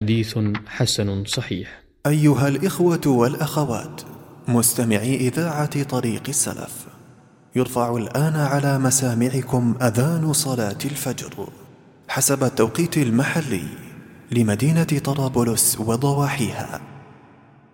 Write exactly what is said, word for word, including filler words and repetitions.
حديث حسن صحيح. أيها الإخوة والأخوات مستمعي إذاعة طريق السلف، يرفع الآن على مسامعكم أذان صلاة الفجر حسب التوقيت المحلي لمدينة طرابلس وضواحيها.